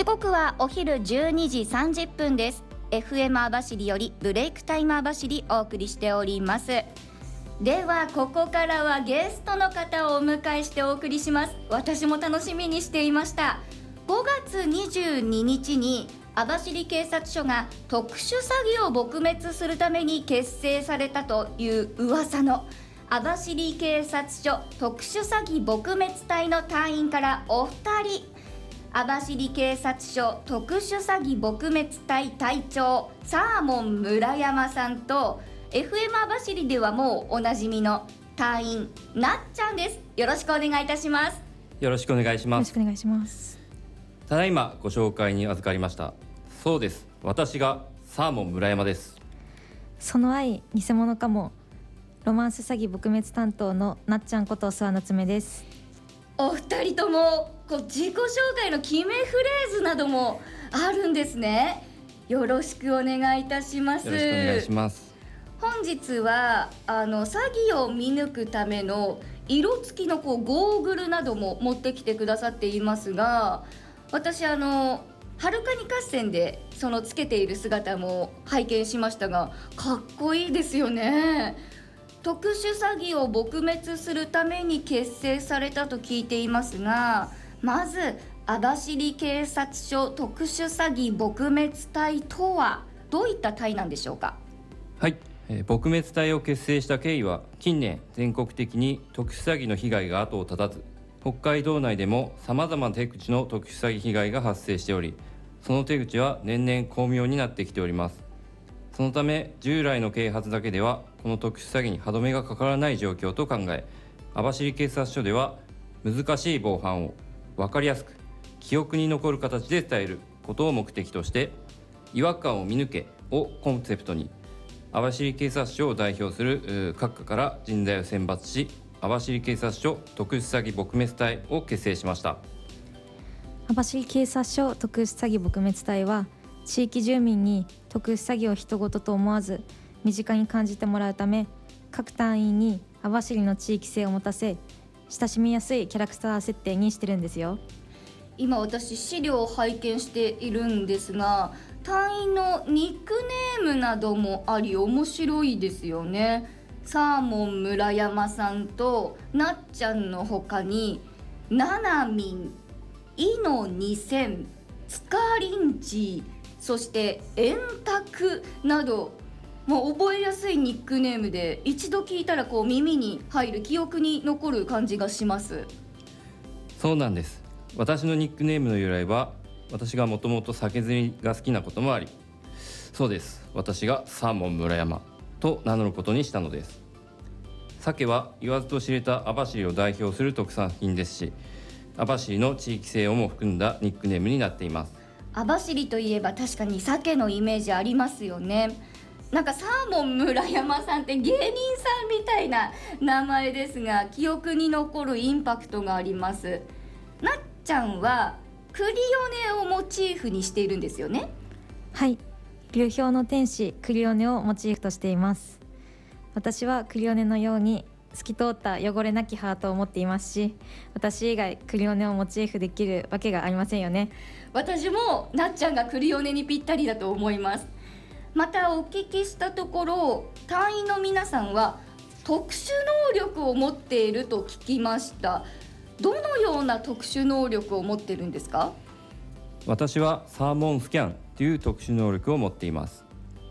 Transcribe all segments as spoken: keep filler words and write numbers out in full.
時刻はお昼じゅうにじさんじゅっぷんです。 エフエム 網走よりブレイクタイム網走お送りしております。ではここからはゲストの方をお迎えしてお送りします。私も楽しみにしていました。ごがつにじゅうににちに網走警察署が特殊詐欺を撲滅するために結成されたという噂の網走警察署特殊詐欺撲滅隊の隊員からお二人、網走警察署特殊詐欺撲滅隊隊長サーモン村山さんと エフエム 網走ではもうおなじみの隊員なっちゃんです。よろしくお願いいたします。 よろしくお願いします。 よろしくお願いします。 ただいまご紹介に預かりました。そうです、私がサーモン村山です。 その愛偽物かも、ロマンス詐欺撲滅担当のなっちゃんこと諏訪夏目です。 お二人ともこう自己紹介の決めフレーズなどもあるんですね。よろしくお願いいたします。 よろしくお願いします。 本日はあの詐欺を見抜くための色付きのこうゴーグルなども持ってきてくださっていますが、私あのはるかに合戦でそのつけている姿も拝見しましたが、かっこいいですよね。特殊詐欺を撲滅するために結成されたと聞いていますが、まず網走警察署特殊詐欺撲滅隊とはどういった隊なんでしょうか。 はい、えー、撲滅隊を結成した経緯は、近年全国的に特殊詐欺の被害が後を絶たず、北海道内でもさまざまな手口の特殊詐欺被害が発生しており、その手口は年々巧妙になってきております。そのため従来の啓発だけではこの特殊詐欺に歯止めがかからない状況と考え、網走警察署では難しい防犯を分かりやすく記憶に残る形で伝えることを目的として、違和感を見抜けをコンセプトに網走警察署を代表する各課から人材を選抜し、網走警察署特殊詐欺撲滅隊を結成しました。 網走警察署特殊詐欺撲滅隊は、地域住民に特殊詐欺を人事と思わず身近に感じてもらうため、各隊員に網走の地域性を持たせ、親しみやすいキャラクター設定にしてるんですよ。 今私資料を拝見しているんですが、隊員のニックネームなどもあり面白いですよね。サーモン村山さんとなっちゃんの他にななみん、いのにせん、つかりんち、そして円卓など、もう覚えやすいニックネームで、一度聞いたらこう耳に入る、記憶に残る感じがします。 そうなんです。私のニックネームの由来は、私がもともと酒釣りが好きなこともあり、そうです、私がサーモン村山と名乗ることにしたのです。鮭は言わずと知れた網走を代表する特産品ですし、網走の地域性をも含んだニックネームになっています。 網走といえば確かに鮭のイメージありますよね。なんかサーモン村山さんって芸人さんみたいな名前ですが、記憶に残るインパクトがあります。なっちゃんはクリオネをモチーフにしているんですよね。 はい、流氷の天使クリオネをモチーフとしています。私はクリオネのように透き通った汚れなきハートを持っていますし、私以外クリオネをモチーフできるわけがありませんよね。 私もなっちゃんがクリオネにぴったりだと思います。またお聞きしたところ、隊員の皆さんは特殊能力を持っていると聞きました。どのような特殊能力を持っているんですか？ 私はサーモンスキャンという特殊能力を持っています。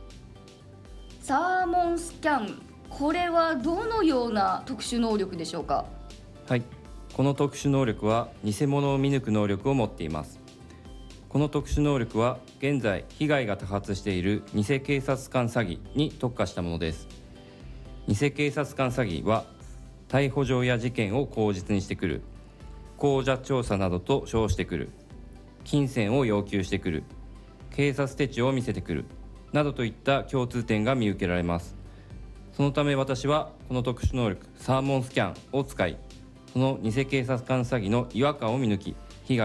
サーモンスキャン、これはどのような特殊能力でしょうか？ はい、この特殊能力は偽物を見抜く能力を持っています。この特殊能力は現在被害が多発している偽警察官詐欺に特化したものです。偽警察官詐欺は逮捕状や事件を口実にしてくる、口座調査などと称してくる、金銭を要求してくる、警察手帳を見せてくるなどといった共通点が見受けられます。そのため私はこの特殊能力サーモンスキャンを使い、その偽警察官詐欺の違和感を見抜き、